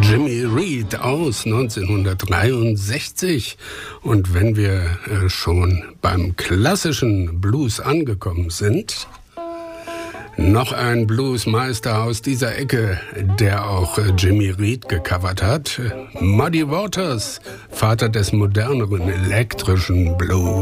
Jimmy Reed aus 1963. Und wenn wir schon beim klassischen Blues angekommen sind, noch ein Bluesmeister aus dieser Ecke, der auch Jimmy Reed gecovert hat. Muddy Waters, Vater des moderneren elektrischen Blues.